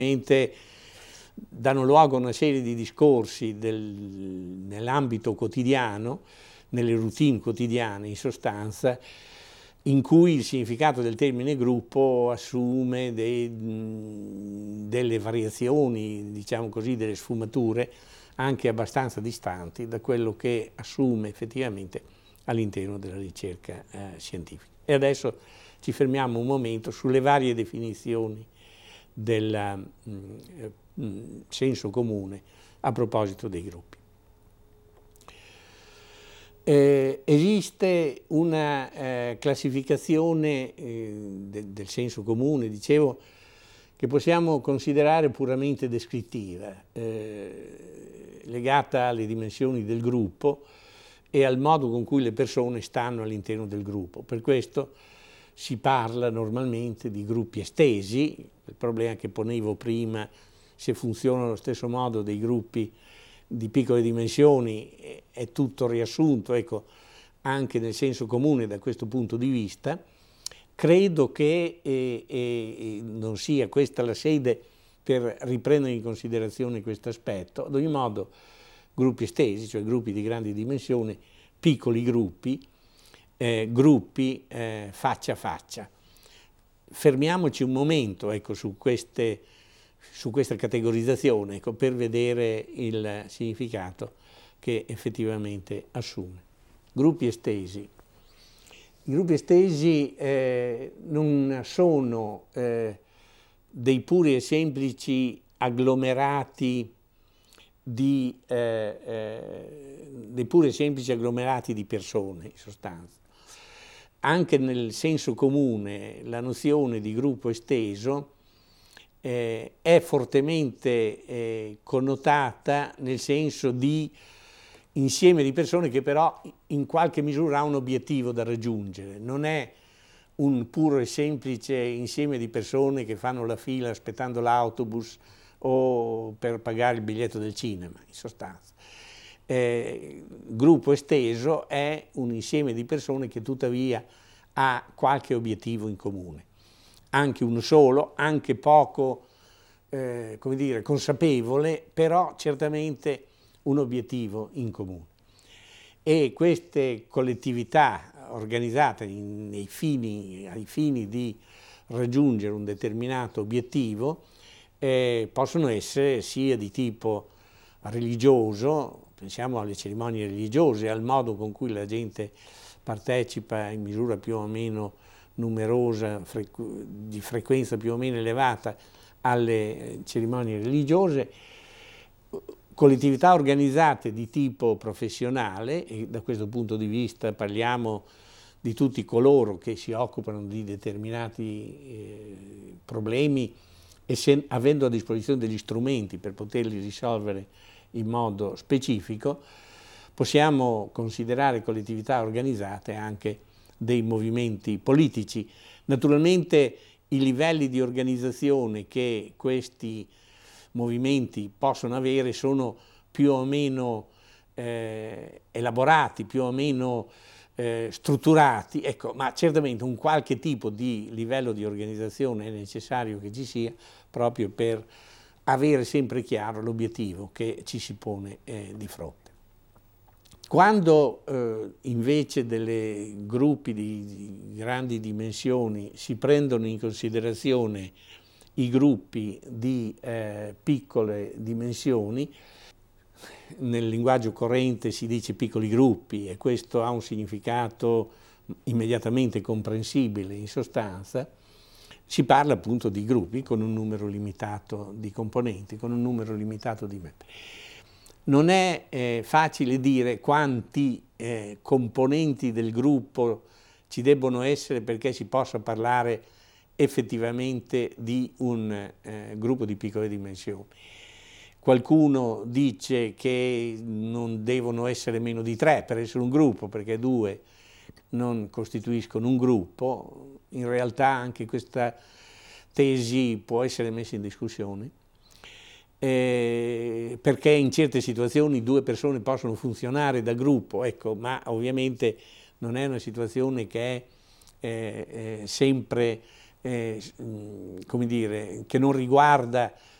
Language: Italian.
danno luogo a una serie di discorsi nell'ambito quotidiano, nelle routine quotidiane in sostanza, in cui il significato del termine gruppo assume delle variazioni, diciamo così, delle sfumature anche abbastanza distanti da quello che assume effettivamente all'interno della ricerca scientifica. E adesso ci fermiamo un momento sulle varie definizioni del senso comune a proposito dei gruppi. Esiste una classificazione del senso comune, dicevo, che possiamo considerare puramente descrittiva, legata alle dimensioni del gruppo e al modo con cui le persone stanno all'interno del gruppo. Per questo si parla normalmente di gruppi estesi, il problema che ponevo prima, se funzionano allo stesso modo dei gruppi di piccole dimensioni, è tutto riassunto, ecco, anche nel senso comune da questo punto di vista. Credo che non sia questa la sede per riprendere in considerazione questo aspetto. Ad ogni modo, gruppi estesi, cioè gruppi di grandi dimensioni, piccoli gruppi, faccia a faccia. Fermiamoci un momento, ecco, su questa categorizzazione, ecco, per vedere il significato che effettivamente assume. Gruppi estesi. I gruppi estesi non sono dei puri e semplici agglomerati di persone, in sostanza. Anche nel senso comune la nozione di gruppo esteso è fortemente connotata nel senso di insieme di persone che però in qualche misura ha un obiettivo da raggiungere. Non è un puro e semplice insieme di persone che fanno la fila aspettando l'autobus o per pagare il biglietto del cinema, in sostanza. Gruppo esteso è un insieme di persone che tuttavia ha qualche obiettivo in comune, anche uno solo, anche poco come dire, consapevole, però certamente un obiettivo in comune. E queste collettività organizzate ai fini di raggiungere un determinato obiettivo possono essere sia di tipo religioso, pensiamo alle cerimonie religiose, al modo con cui la gente partecipa in misura più o meno numerosa, di frequenza più o meno elevata alle cerimonie religiose, collettività organizzate di tipo professionale, e da questo punto di vista parliamo di tutti coloro che si occupano di determinati problemi e avendo a disposizione degli strumenti per poterli risolvere in modo specifico, possiamo considerare collettività organizzate anche dei movimenti politici. Naturalmente i livelli di organizzazione che questi movimenti possono avere sono più o meno elaborati, più o meno strutturati, ecco, ma certamente un qualche tipo di livello di organizzazione è necessario che ci sia proprio per avere sempre chiaro l'obiettivo che ci si pone di fronte. Quando invece dei gruppi di grandi dimensioni si prendono in considerazione i gruppi di piccole dimensioni, nel linguaggio corrente si dice piccoli gruppi e questo ha un significato immediatamente comprensibile in sostanza, si parla appunto di gruppi con un numero limitato di componenti, con un numero limitato di membri. Non è facile dire quanti componenti del gruppo ci debbono essere perché si possa parlare effettivamente di un gruppo di piccole dimensioni. Qualcuno dice che non devono essere meno di 3 per essere un gruppo, perché 2 non costituiscono un gruppo. In realtà anche questa tesi può essere messa in discussione, perché in certe situazioni 2 persone possono funzionare da gruppo, ecco, ma ovviamente non è una situazione che è sempre come dire, che non riguarda